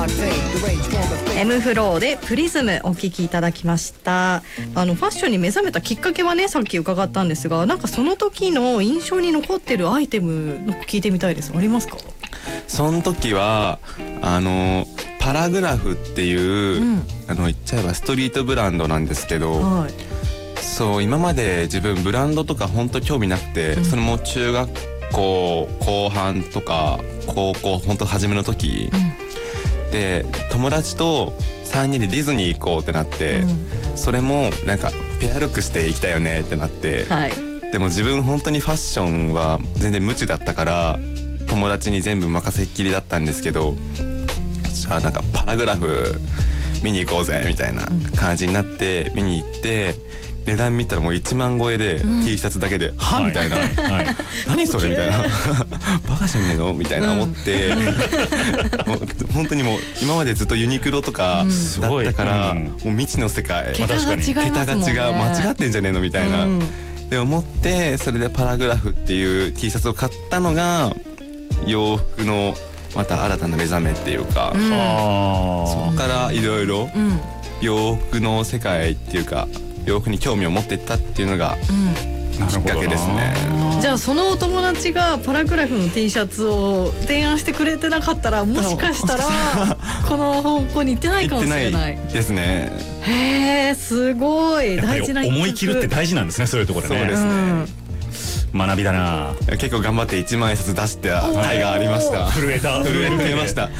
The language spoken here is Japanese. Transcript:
M フローでプリズムお聴きいただきました。ファッションに目覚めたきっかけはね、さっき伺ったんですが、なんかその時の印象に残ってるアイテムの聞いてみたいです。ありますか？ その時はパラグラフっていう、言っちゃえばストリートブランドなんですけど、はい、そう今まで自分ブランドとか本当興味なくて、それも中学校後半とか高校本当初めの時、で友達と3人でディズニー行こうってなって、それもなんかペアルックして行きたいよねってなって、はい、でも自分本当にファッションは全然無知だったから友達に全部任せっきりだったんですけど、じゃあなんかパラグラフ見に行こうぜみたいな感じになって見に行って、値段見たらもう1万超えで、T シャツだけではみたいな、何それみたいなバカじゃねえのみたいな思って、もう本当にもう今までずっとユニクロとかだったから、もう未知の世界、 桁が違う間違ってんじゃねえのみたいな、で思って、それでパラグラフっていう T シャツを買ったのが洋服のまた新たな目覚めっていうか、そこからいろいろ洋服の世界っていうか洋服に興味を持っていったっていうのがきっかけですね。 じゃあそのお友達がパラグラフの T シャツを提案してくれてなかったら、もしかしたらこの方向に行ってないかもしれないですね。 へえ、すごい大事な一曲。 思い切るって大事なんですね、そういうところね。 そうですね、 学びだな。 結構頑張って1万円札出してた甲斐がありました。 震えました。